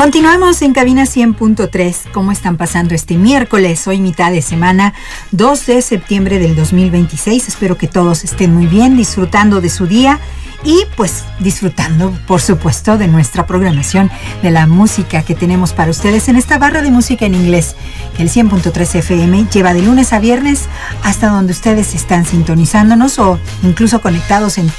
Continuamos en Cabina 100.3. ¿Cómo están pasando este miércoles? Hoy mitad de semana, 2 de septiembre del 2026. Espero que todos estén muy bien, disfrutando de su día y pues disfrutando, por supuesto, de nuestra programación, de la música que tenemos para ustedes en esta barra de música en inglés. El 100.3 FM lleva de lunes a viernes hasta donde ustedes están sintonizándonos o incluso conectados en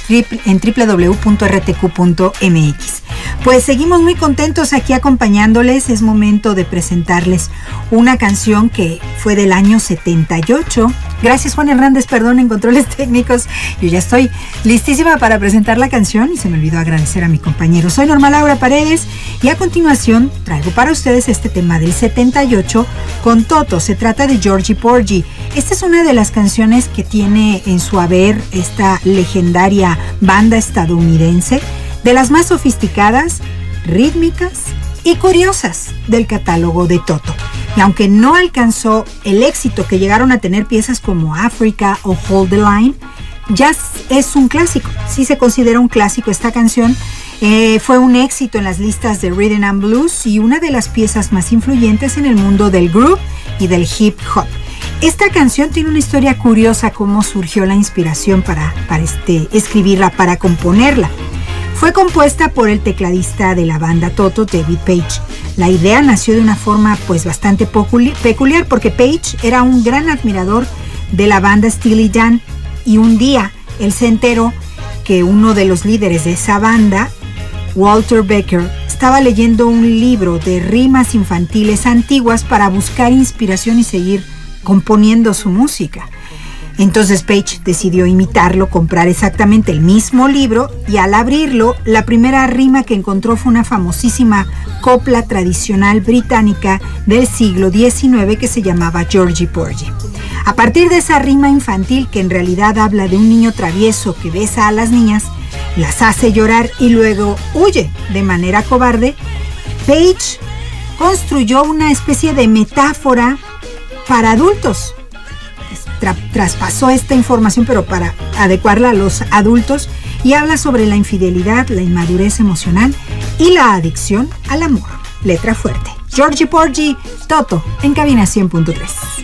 www.rtq.mx. Pues seguimos muy contentos aquí acompañándoles. Es momento de presentarles una canción que fue del año 78. Gracias, Juan Hernández, perdón, en controles técnicos. Yo ya estoy listísima para presentar la canción y se me olvidó agradecer a mi compañero. Soy Norma Laura Paredes y a continuación traigo para ustedes este tema del 78 con Toto. Se trata de Georgie Porgy. Esta es una de las canciones que tiene en su haber esta legendaria banda estadounidense, de las más sofisticadas, rítmicas y curiosas del catálogo de Toto. Y aunque no alcanzó el éxito que llegaron a tener piezas como Africa o Hold the Line, ya es un clásico. Sí se considera un clásico esta canción. Fue un éxito en las listas de Rhythm and Blues y una de las piezas más influyentes en el mundo del groove y del hip hop. Esta canción tiene una historia curiosa, cómo surgió la inspiración para escribirla, para componerla. Fue compuesta por el tecladista de la banda Toto, David Paich. La idea nació de una forma pues bastante peculiar porque Paich era un gran admirador de la banda Steely Dan y un día él se enteró que uno de los líderes de esa banda, Walter Becker, estaba leyendo un libro de rimas infantiles antiguas para buscar inspiración y seguir componiendo su música. Entonces Paich decidió imitarlo, comprar exactamente el mismo libro y al abrirlo, la primera rima que encontró fue una famosísima copla tradicional británica del siglo XIX que se llamaba Georgie Porgy. A partir de esa rima infantil que en realidad habla de un niño travieso que besa a las niñas, las hace llorar y luego huye de manera cobarde, Paich construyó una especie de metáfora para adultos. Traspasó esta información pero para adecuarla a los adultos y habla sobre la infidelidad, la inmadurez emocional y la adicción al amor. Letra fuerte. Georgie Porgy, Toto, en Cabina 100.3.